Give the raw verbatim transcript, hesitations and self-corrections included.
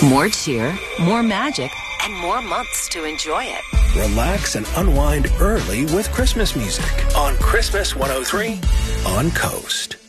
More cheer, more magic, and more months to enjoy it. Relax and unwind early with Christmas music on Christmas one oh three on Coast.